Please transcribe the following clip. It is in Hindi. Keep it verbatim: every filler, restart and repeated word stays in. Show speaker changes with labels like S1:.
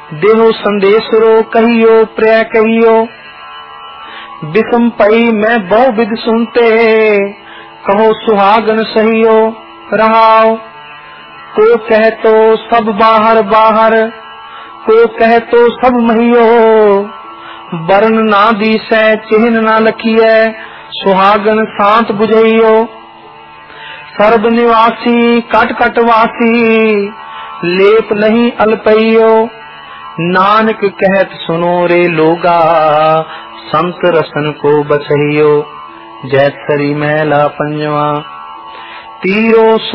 S1: देहो संदेशरो कहियो प्रिय कहियो, बिसम पई मैं बहु विध सुनते, कहो सुहागन सहियो रहाओ। को कह तो सब बाहर बाहर, को कह तो सब महियो, वर्ण ना दीसै चिन्ह ना लखिए, सुहागन शांत बुझइयो। सर्व निवासी कट कट वासी, लेप नहीं अल्पइयो, नानक कहत सुनो रे लोगा, संत रसन को बसइयो। जैसरी मैला पंजवा तीरो